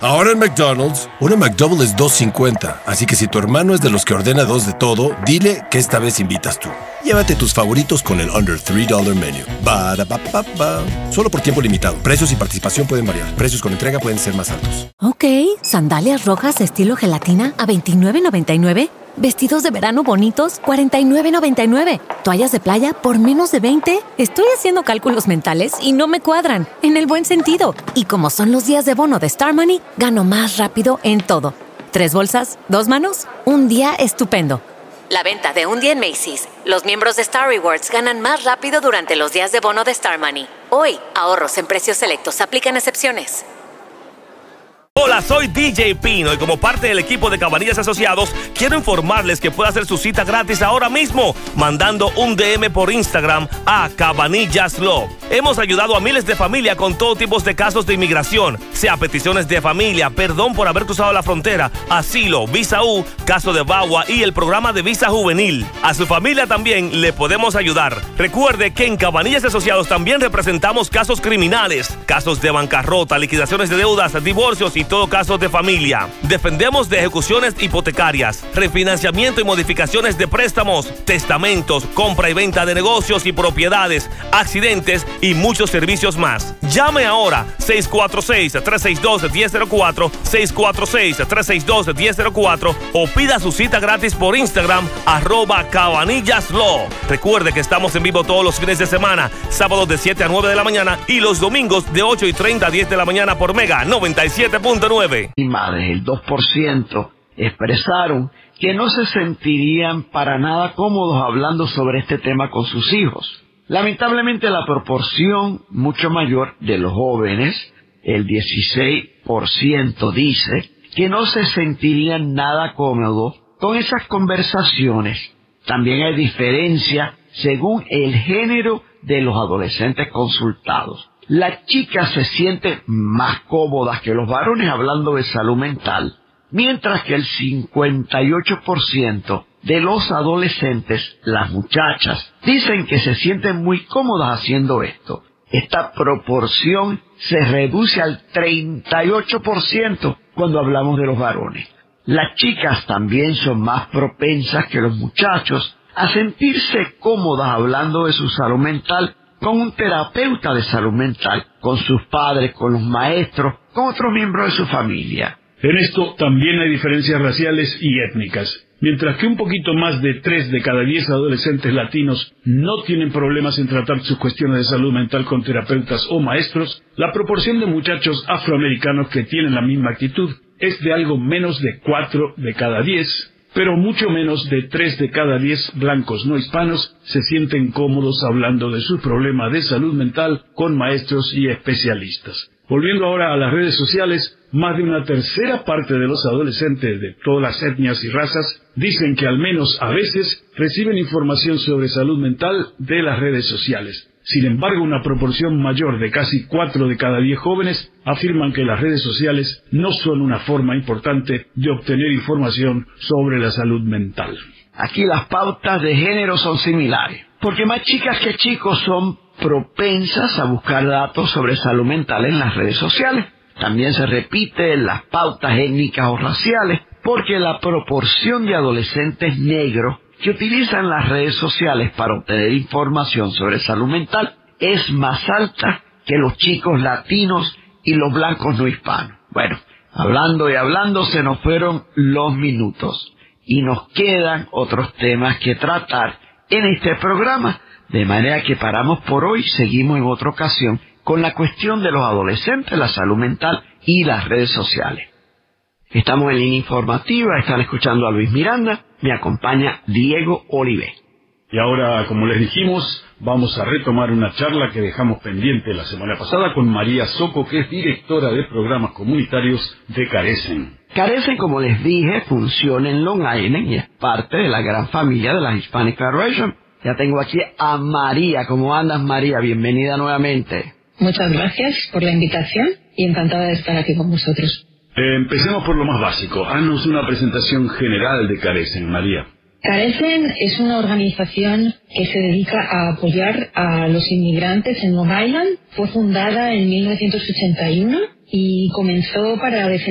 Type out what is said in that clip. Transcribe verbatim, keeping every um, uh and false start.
Ahora en McDonald's, una McDouble es dos cincuenta, así que si tu hermano es de los que ordena dos de todo, dile que esta vez invitas tú. Llévate tus favoritos con el Under tres dólares Menu. Ba-da-ba-ba-ba. Solo por tiempo limitado. Precios y participación pueden variar. Precios con entrega pueden ser más altos. Ok, sandalias rojas estilo gelatina a veintinueve noventa y nueve. Vestidos de verano bonitos, cuarenta y nueve noventa y nueve. Toallas de playa por menos de veinte. Estoy haciendo cálculos mentales y no me cuadran, en el buen sentido. Y como son los días de bono de Star Money, gano más rápido en todo. ¿Tres bolsas? ¿Dos manos? Un día estupendo. La venta de un día en Macy's. Los miembros de Star Rewards ganan más rápido durante los días de bono de Star Money. Hoy, ahorros en precios selectos. Aplican excepciones. Hola, soy D J Pino y como parte del equipo de Cabanillas Asociados quiero informarles que puede hacer su cita gratis ahora mismo mandando un D M por Instagram a Cabanillas Law. Hemos ayudado a miles de familias con todo tipo de casos de inmigración, sea peticiones de familia, perdón por haber cruzado la frontera, asilo, visa U, caso de V A W A y el programa de visa juvenil. A su familia también le podemos ayudar. Recuerde que en Cabanillas Asociados también representamos casos criminales, casos de bancarrota, liquidaciones de deudas, divorcios y todo caso de familia. Defendemos de ejecuciones hipotecarias, refinanciamiento y modificaciones de préstamos, testamentos, compra y venta de negocios y propiedades, accidentes y muchos servicios más. Llame ahora seis cuatro seis, tres seis dos, uno cero cero cuatro, seis cuatro seis, tres seis dos, uno cero cero cuatro o pida su cita gratis por Instagram arroba Cabanillas Law. Recuerde que estamos en vivo todos los fines de semana, sábados de siete a nueve de la mañana y los domingos de ocho y treinta a diez de la mañana por Mega noventa y siete punto nueve. Y madres, el dos por ciento, expresaron que no se sentirían para nada cómodos hablando sobre este tema con sus hijos. Lamentablemente la proporción mucho mayor de los jóvenes, el dieciséis por ciento, dice que no se sentirían nada cómodos con esas conversaciones. También hay diferencia según el género de los adolescentes consultados. Las chicas se sienten más cómodas que los varones hablando de salud mental, mientras que el cincuenta y ocho por ciento de los adolescentes, las muchachas, dicen que se sienten muy cómodas haciendo esto. Esta proporción se reduce al treinta y ocho por ciento cuando hablamos de los varones. Las chicas también son más propensas que los muchachos a sentirse cómodas hablando de su salud mental con un terapeuta de salud mental, con sus padres, con los maestros, con otros miembros de su familia. En esto también hay diferencias raciales y étnicas. Mientras que un poquito más de tres de cada diez adolescentes latinos no tienen problemas en tratar sus cuestiones de salud mental con terapeutas o maestros, la proporción de muchachos afroamericanos que tienen la misma actitud es de algo menos de cuatro de cada diez, pero mucho menos de tres de cada diez blancos no hispanos se sienten cómodos hablando de sus problemas de salud mental con maestros y especialistas. Volviendo ahora a las redes sociales, más de una tercera parte de los adolescentes de todas las etnias y razas dicen que al menos a veces reciben información sobre salud mental de las redes sociales. Sin embargo, una proporción mayor de casi cuatro de cada diez jóvenes afirman que las redes sociales no son una forma importante de obtener información sobre la salud mental. Aquí las pautas de género son similares, porque más chicas que chicos son propensas a buscar datos sobre salud mental en las redes sociales. También se repiten las pautas étnicas o raciales, porque la proporción de adolescentes negros que utilizan las redes sociales para obtener información sobre salud mental es más alta que los chicos latinos y los blancos no hispanos. Bueno, hablando y hablando se nos fueron los minutos y nos quedan otros temas que tratar en este programa, de manera que paramos por hoy, seguimos en otra ocasión con la cuestión de los adolescentes, la salud mental y las redes sociales. Estamos en línea informativa, están escuchando a Luis Miranda, me acompaña Diego Olivé. Y ahora, como les dijimos, vamos a retomar una charla que dejamos pendiente la semana pasada con María Soco, que es directora de programas comunitarios de Carecen. Carecen, como les dije, funciona en Long Island y es parte de la gran familia de la Hispanic Federation. Ya tengo aquí a María. ¿Cómo andas, María? Bienvenida nuevamente. Muchas gracias por la invitación y encantada de estar aquí con vosotros. Eh, empecemos por lo más básico. Haznos una presentación general de Carecen, María. Carecen es una organización que se dedica a apoyar a los inmigrantes en Long Island. Fue fundada en mil novecientos ochenta y uno y comenzó para defender